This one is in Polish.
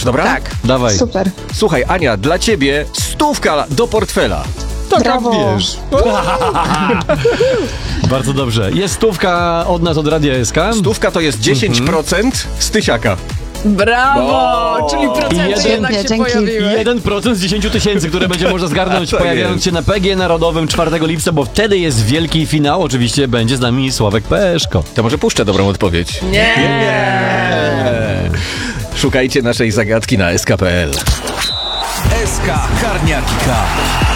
gracz, dobra? Tak. Dawaj. Super. Słuchaj, Ania, dla ciebie 100 do portfela. Brawo. Wiesz. Bardzo dobrze. Jest 100 od nas, od Radia SK. 100 to jest 10% z tysiaka. Brawo! Czyli procenty jeden- jednak się Dzięki. pojawiły. 1% z 10 000, które będzie można zgarnąć Tak pojawiając jest. się na PG Narodowym 4 lipca, bo wtedy jest wielki finał. Oczywiście będzie z nami Sławek Peszko. To może puszczę dobrą odpowiedź. Nie. Szukajcie naszej zagadki na sk.pl. SK Karniaki K.